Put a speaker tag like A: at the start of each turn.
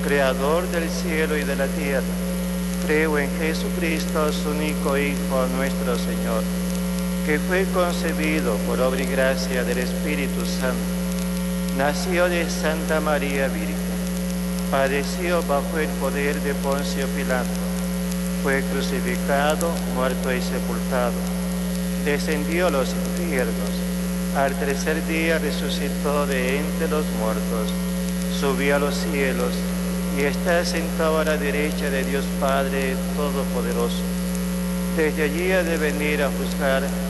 A: Creador del cielo y de la tierra. Creo en Jesucristo, su único Hijo, nuestro Señor, que fue concebido por obra y gracia del Espíritu Santo. Nació de Santa María Virgen. Padeció bajo el poder de Poncio Pilato. Fue crucificado, muerto y sepultado. Descendió a los infiernos. Al tercer día resucitó de entre los muertos. Subió a los cielos y está sentado a la derecha de Dios Padre Todopoderoso. Desde allí ha de venir a juzgar